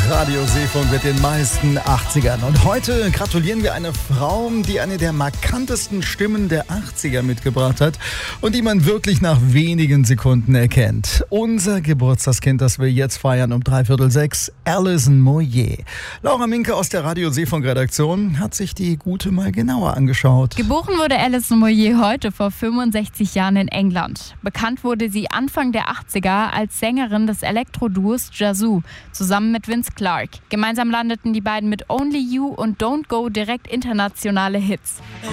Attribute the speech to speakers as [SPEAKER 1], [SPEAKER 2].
[SPEAKER 1] Radio Seefunk mit den meisten 80ern. Und heute gratulieren wir einer Frau, die eine der markantesten Stimmen der 80er mitgebracht hat und die man wirklich nach wenigen Sekunden erkennt. Unser Geburtstagskind, das wir jetzt feiern um 5:45, Alison Moyet. Laura Minke aus der Radio Seefunk Redaktion hat sich die Gute mal genauer angeschaut.
[SPEAKER 2] Geboren wurde Alison Moyet heute vor 65 Jahren in England. Bekannt wurde sie Anfang der 80er als Sängerin des Elektro-Duos Yazoo, zusammen mit Vince Clarke. Gemeinsam landeten die beiden mit Only You und Don't Go direkt internationale Hits.